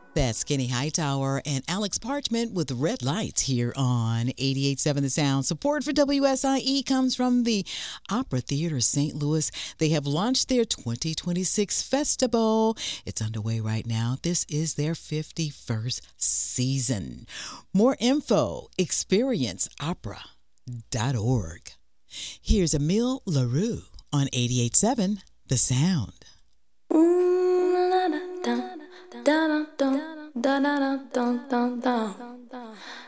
That's Kenny Hightower and Alex Parchment with Red Lights here on 88.7 The Sound. Support for WSIE comes from the Opera Theater St. Louis. They have launched their 2026 festival. It's underway right now. This is their 51st season. More info, experienceopera.org. Here's Emile LaRue on 88.7 The Sound. Da da da da da da da da da.